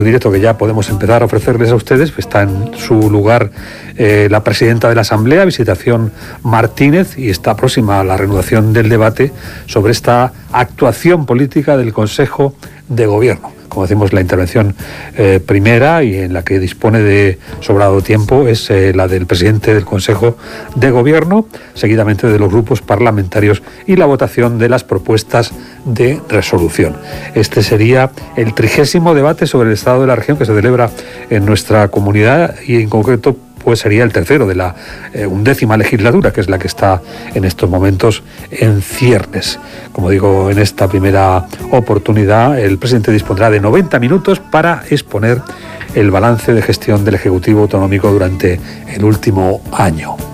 directo que ya podemos empezar a ofrecerles a ustedes. Está en su lugar la presidenta de la Asamblea, Visitación Martínez, y está próxima a la reanudación del debate sobre esta actuación política del Consejo de Gobierno. Como decimos, la intervención primera y en la que dispone de sobrado tiempo es la del presidente del Consejo de Gobierno, seguidamente de los grupos parlamentarios y la votación de las propuestas de resolución. Este sería el 30º debate sobre el estado de la región que se celebra en nuestra comunidad y en concreto pues sería el tercero de la 11ª legislatura, que es la que está en estos momentos en ciernes. Como digo, en esta primera oportunidad el presidente dispondrá de 90 minutos para exponer el balance de gestión del Ejecutivo Autonómico durante el último año.